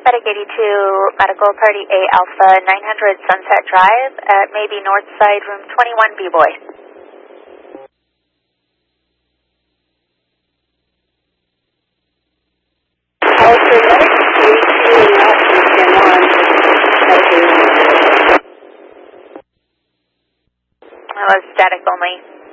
Medic 82, Medical Party A Alpha, 900 Sunset Drive at maybe North Side, room 21, B-Boy. Also, Medic 82 and Nelson, 10-1, Medic 81. That was static only.